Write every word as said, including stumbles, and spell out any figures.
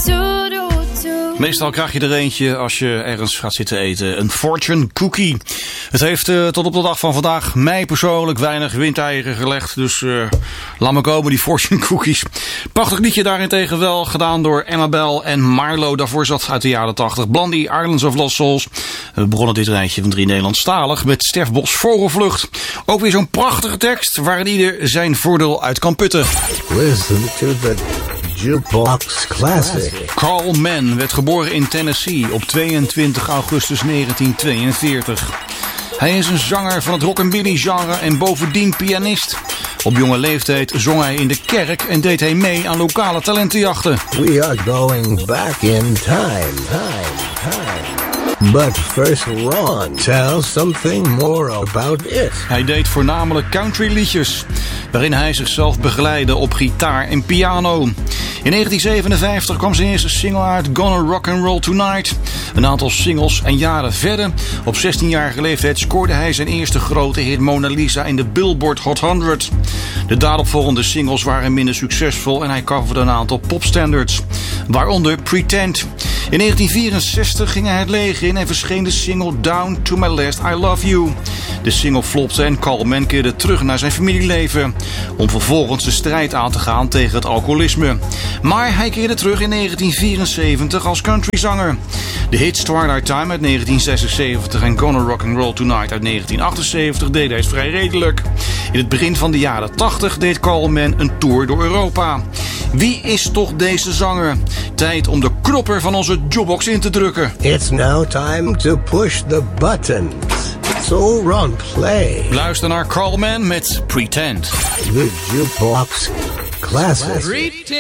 Meestal krijg je er eentje als je ergens gaat zitten eten. Een fortune cookie. Het heeft uh, tot op de dag van vandaag mij persoonlijk weinig windeieren gelegd. Dus uh, laat me komen, die fortune cookies. Prachtig liedje daarentegen wel. Gedaan door Emma Bell en Marlo. Daarvoor zat uit de jaren tachtig Blondie, Islands of Lost Souls. We begonnen dit rijtje van drie Nederlandstalig met Stef Bos Vogelvlucht. Ook weer zo'n prachtige tekst waarin ieder zijn voordeel uit kan putten. Listen to the Jukebox Classic. Carl Mann werd geboren in Tennessee op tweeëntwintig augustus negentien tweeënveertig. Hij is een zanger van het rockabilly genre en bovendien pianist. Op jonge leeftijd zong hij in de kerk en deed hij mee aan lokale talentenjachten. We are going back in time, time, time. But first Ron, tell something more about it. Hij deed voornamelijk countryliedjes, waarin hij zichzelf begeleidde op gitaar en piano. In negentien zevenenvijftig kwam zijn eerste single uit, Gonna Rock and Roll Tonight. Een aantal singles en jaren verder. Op zestienjarige leeftijd scoorde hij zijn eerste grote hit Mona Lisa in de Billboard Hot honderd. De daaropvolgende singles waren minder succesvol en hij coverde een aantal popstandards, waaronder Pretend. In negentien vierenzestig ging hij het leger in en verscheen de single Down to My Last I Love You. De single flopte en Carl Mann keerde terug naar zijn familieleven, om vervolgens de strijd aan te gaan tegen het alcoholisme. Maar hij keerde terug in negentien vierenzeventig als countryzanger. De hits Twilight Time uit negentien zesenzeventig en Gonna Rock and Roll Tonight uit negentien achtenzeventig deden hij het vrij redelijk. In het begin van de jaren tachtig deed Carl Mann een tour door Europa. Wie is toch deze zanger? Tijd om de knopper van onze jukebox in te drukken. It's now time to push the buttons. So Ron, play. Luister naar Carl Mann met Pretend. The Jukebox Classic. Pretend.